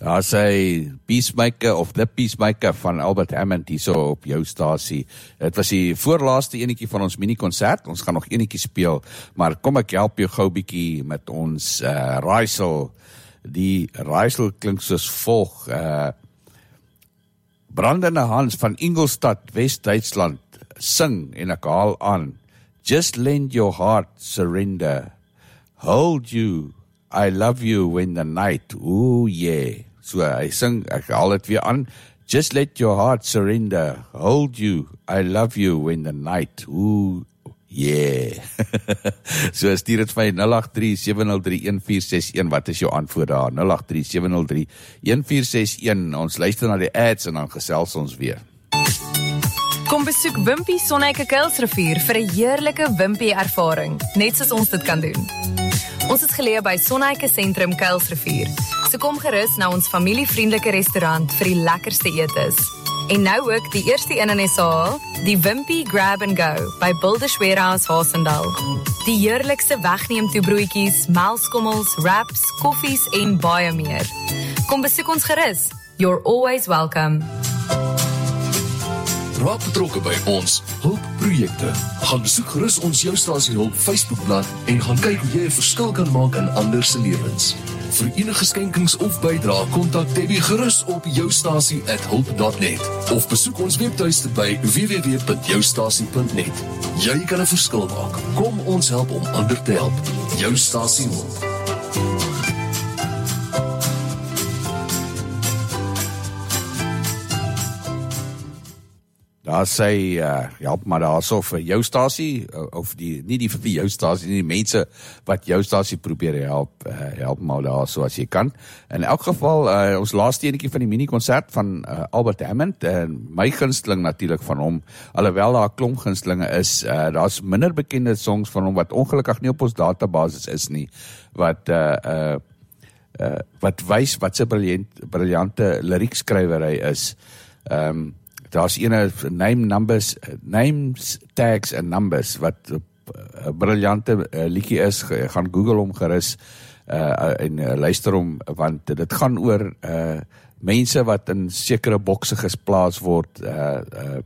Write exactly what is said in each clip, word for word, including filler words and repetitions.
Daar sê Peacemaker of The Peacemaker van Albert Hammond hier so op jou stasie. Het was die voorlaaste enetjie van ons mini-concert. Ons gaan nog enetjie speel, maar kom ek help jou gou bietjie met ons uh, raaisel. Die raaisel klink soos volg. Uh, Brandende Hans van Ingolstadt, West-Duitsland, sing en ek haal aan. Just lend your heart, surrender. Hold you, I love you when the night, ooh yeah. So hy sing, ek haal het weer aan. Just let your heart surrender. Hold you, I love you when the night, ooh yeah. So stuur het vir my nul agt drie sewe nul drie een vier ses een. Wat is jou antwoord daar? nul agt drie sewe nul drie een vier ses een. Ons luister na die ads en dan gesels ons weer. Kom besoek Wimpy Sonneike Kuilsrivier vir 'n heerlike Wimpy ervaring, net soos ons dit kan doen. Ons is geleë by Sonneike Sentrum Kuilsrivier. So kom gerus na ons familievriendelike restaurant vir die lekkerste etes. En nou ook die eerste een in S A, die Wimpy Grab and Go by Builders Warehouse Haasendal. Die heerlikste wegneem toe broodjies, melkskommels, wraps, koffies en baie meer. Kom besoek ons gerus. You're always welcome. Raak betrokke by ons hulpprojekte. Gaan besoek gerus ons Jou Stasie Hulp Facebookblad en gaan kyk hoe jy 'n verskil kan maak in ander se lewens. Vir enige skenkings of bydrae, kontak Debbie gerus op joustasie at hulp dot net of besoek ons webtuiste by w w w punt joustasie punt net. Jy kan 'n verskil maak. Kom ons help om ander te help. Jou Stasie Hulp. Daar sê, uh, help maar daar so vir jou stasie, of die, nie die vir jou stasie, nie die mense wat jou stasie probeer help, uh, help maar daar so as jy kan. In elk geval, uh, ons laaste enetjie van die mini-concert van uh, Albert Hammond, en my gunsteling natuurlik van hom, alhoewel daar klomp gunstelinge is, uh, daar's minder bekende songs van hom, wat ongelukkig nie op ons databasis is nie, wat uh, uh, uh, wat wys wat sy briljant, briljante liriekskrywerry is. Um, Daar's ene name numbers, names, tags en numbers, wat 'n uh, briljante uh, liedjie is. Ge, gaan Google hom gerus uh, en uh, luister hom, want dit gaan oor uh, mense wat in sekere bokse gesplaas word, uh, uh,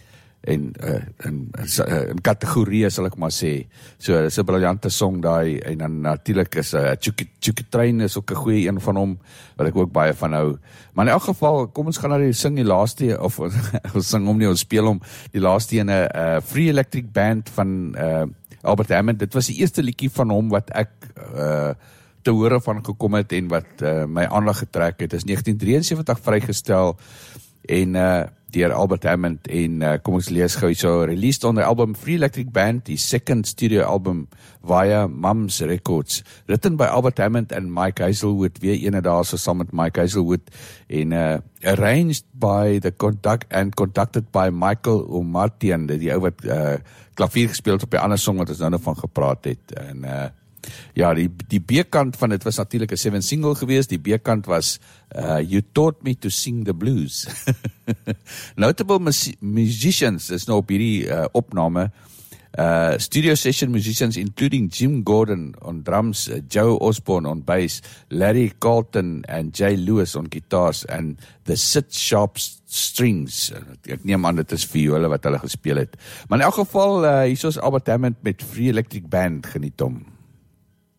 en uh, in, in kategorieë sal ek maar sê. So dis 'n briljante song daai, en dan natuurlik is 'n uh, Tjuki Trein is ook 'n goeie een van hom wat ek ook baie van hou. Maar in elk geval, kom ons gaan na die sing die laaste, of ons sing hom nie, ons speel hom die laaste ene, uh, Free Electric Band van uh, Albert Hammond. Dit was die eerste liedjie van hom wat ek uh, te hore van gekom het en wat uh, my aandag getrek het. Dit is negentien drieënsewentig vrygestel en uh, deur Albert Hammond, en uh, kom ons lees gou so, released on the album Free Electric Band, die second studio album via Mums Records, written by Albert Hammond en Mike Hazelwood, weer ene daar so saam met Mike Hazelwood, en uh, arranged by the conduct and conducted by Michael Omartian, die ou wat uh, klavier gespeeld op die ander song wat ons nou nog van gepraat het, en uh, ja, die, die B-kant van dit was natuurlijk een seven single geweest. Die B-kant was uh, You Taught Me to Sing the Blues. Notable mus- musicians is nou op hierdie uh, opname. Uh, studio session musicians including Jim Gordon on drums, uh, Joe Osborne on bass, Larry Carlton and Jay Lewis on guitars, and the Sid Sharp strings. Ek neem aan dit is viole wat hulle gespeel het. Maar in elk geval, uh, hier is Albert Hammond met Free Electric Band, geniet hom.